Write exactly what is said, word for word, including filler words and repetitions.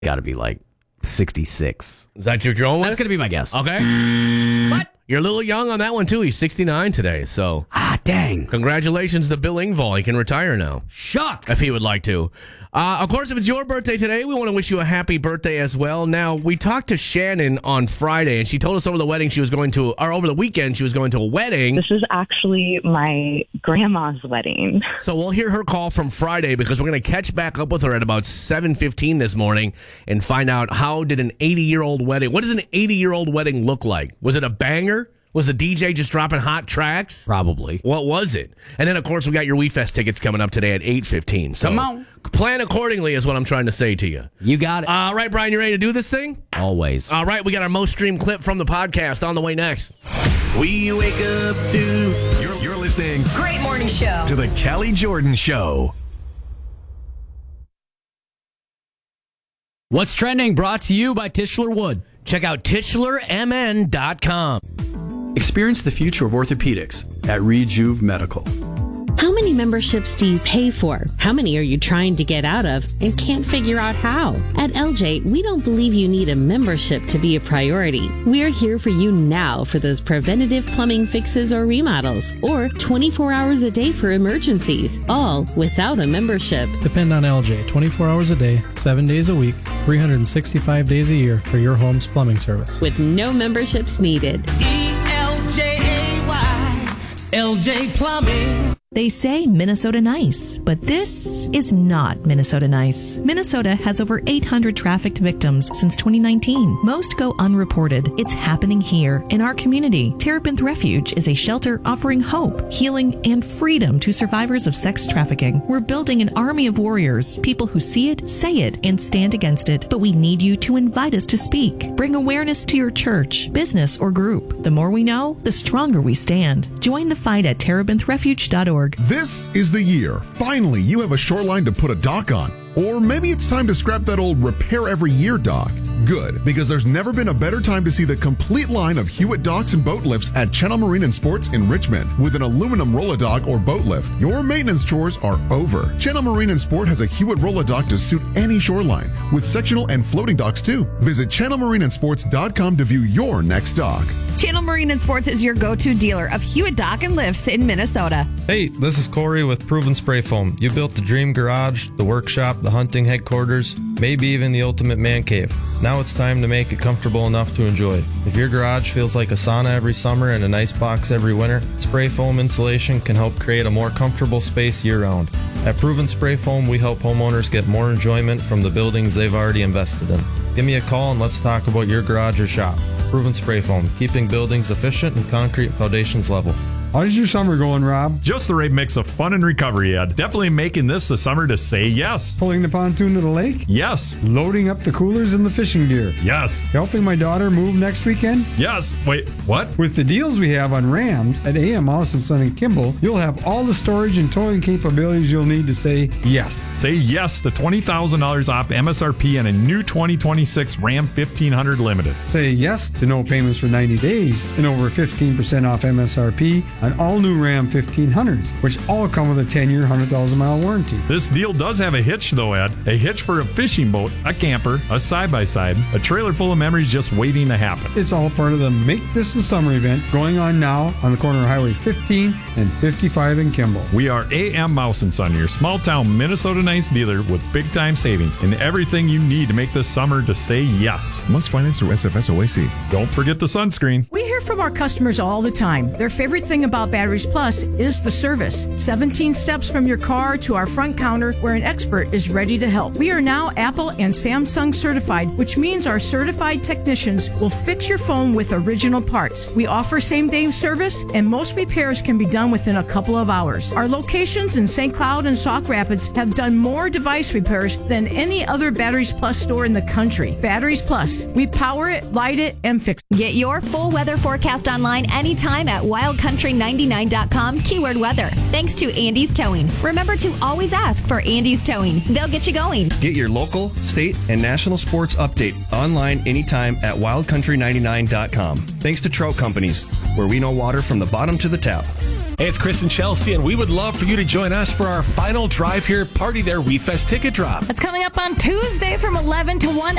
got to be like sixty-six. Is that your going with? That's going to be my guess. Okay. What? You're a little young on that one, too. He's sixty-nine today, so. Ah, dang. Congratulations to Bill Engvall. He can retire now. Shucks. If he would like to. Uh, of course, if it's your birthday today, we want to wish you a happy birthday as well. Now, we talked to Shannon on Friday, and she told us over the wedding she was going to, or over the weekend, she was going to a wedding. This is actually my grandma's wedding. So we'll hear her call from Friday because we're going to catch back up with her at about seven fifteen this morning and find out how did an eighty-year-old wedding, what does an eighty-year-old wedding look like? Was it a banger? Was the D J just dropping hot tracks? Probably. What was it? And then, of course, we got your WeFest tickets coming up today at eight fifteen. So Come on. Plan accordingly is what I'm trying to say to you. You got it. All right, Brian, you ready to do this thing? Always. All right, we got our most streamed clip from the podcast on the way next. We wake up to... You're, you're listening... Great morning show. ...to the Kelly Jordan Show. What's trending? Brought to you by Tischler Wood. Check out Tischler M N dot com. Experience the future of orthopedics at Rejuve Medical. How many memberships do you pay for? How many are you trying to get out of and can't figure out how? At L J, we don't believe you need a membership to be a priority. We're here for you now for those preventative plumbing fixes or remodels, or twenty-four hours a day for emergencies, all without a membership. Depend on L J twenty-four hours a day, seven days a week, three hundred sixty-five days a year for your home's plumbing service. With no memberships needed. E L J A Y, L J Plumbing. They say Minnesota nice, but this is not Minnesota nice. Minnesota has over eight hundred trafficked victims since twenty nineteen. Most go unreported. It's happening here in our community. Terebinth Refuge is a shelter offering hope, healing, and freedom to survivors of sex trafficking. We're building an army of warriors, people who see it, say it, and stand against it. But we need you to invite us to speak. Bring awareness to your church, business, or group. The more we know, the stronger we stand. Join the fight at terebinth refuge dot org. This is the year. Finally, you have a shoreline to put a dock on. Or maybe it's time to scrap that old repair every year dock. Good, because there's never been a better time to see the complete line of Hewitt docks and boat lifts at Channel Marine and Sports in Richmond. With an aluminum roll-a-dock or boat lift, your maintenance chores are over. Channel Marine and Sport has a Hewitt roll-a-dock to suit any shoreline, with sectional and floating docks too. Visit channel marine and sports dot com to view your next dock. Channel Marine and Sports is your go-to dealer of Hewitt dock and lifts in Minnesota. Hey, this is Corey with Proven Spray Foam. You built the dream garage, the workshop, the hunting headquarters, maybe even the ultimate man cave. Now it's time to make it comfortable enough to enjoy. If your garage feels like a sauna every summer and an ice box every winter, spray foam insulation can help create a more comfortable space year-round. At Proven Spray Foam, we help homeowners get more enjoyment from the buildings they've already invested in. Give me a call and let's talk about your garage or shop. Proven Spray Foam, keeping buildings efficient and concrete foundations level. How's your summer going, Rob? Just the right mix of fun and recovery, Ed. Definitely making this the summer to say yes. Pulling the pontoon to the lake? Yes. Loading up the coolers and the fishing gear? Yes. Helping my daughter move next weekend? Yes. Wait, what? With the deals we have on Rams at A M House and Son and Kimball, you'll have all the storage and towing capabilities you'll need to say yes. Say yes to twenty thousand dollars off M S R P and a new twenty twenty-six Ram fifteen hundred Limited. Say yes to no payments for ninety days and over fifteen percent off M S R P on all new Ram fifteen hundreds, which all come with a ten-year, one hundred thousand mile warranty. This deal does have a hitch, though, Ed. A hitch for a fishing boat, a camper, a side-by-side, a trailer full of memories just waiting to happen. It's all part of the Make This the Summer event going on now on the corner of Highway fifteen and fifty-five in Kimball. We are A M Mouse and Son, your small-town Minnesota Nice dealer with big-time savings and everything you need to make this summer to say yes. Must finance through S F S O A C. Don't forget the sunscreen. We hear from our customers all the time. Their favorite thing about Batteries Plus is the service. seventeen steps from your car to our front counter where an expert is ready to help. We are now Apple and Samsung certified, which means our certified technicians will fix your phone with original parts. We offer same-day service, and most repairs can be done within a couple of hours. Our locations in Saint Cloud and Sauk Rapids have done more device repairs than any other Batteries Plus store in the country. Batteries Plus. We power it, light it, and fix it. Get your full weather forecast online anytime at wild country ninety-nine dot com, keyword weather. Thanks to Andy's Towing. Remember to always ask for Andy's Towing. They'll get you going. Get your local, state, and national sports update online anytime at wild country ninety-nine dot com. Thanks to Trout Companies, where we know water from the bottom to the tap. Hey, it's Chris and Chelsea, and we would love for you to join us for our final Drive Here Party There WeFest ticket drop. That's coming up on Tuesday from eleven to one.